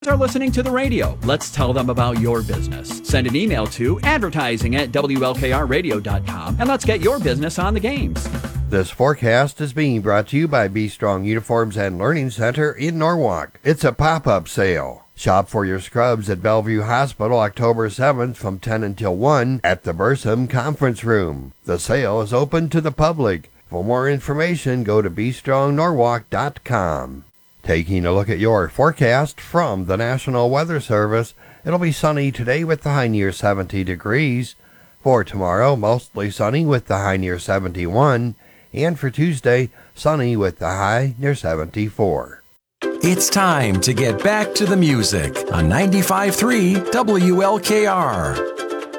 are listening to the radio. Let's tell them about your business. Send an email to advertising@WLKRradio.com and let's get your business on the games. This forecast is being brought to you by Be Strong Uniforms and Learning Center in Norwalk. It's a pop-up sale. Shop for your scrubs at Bellevue Hospital October 7th from 10 until 1 at the Bursum Conference Room. The sale is open to the public. For more information, go to BeStrongNorwalk.com. Taking a look at your forecast from the National Weather Service, it'll be sunny today with the high near 70 degrees. For tomorrow, mostly sunny with the high near 71. And for Tuesday, sunny with the high near 74. It's time to get back to the music on 95.3 WLKR.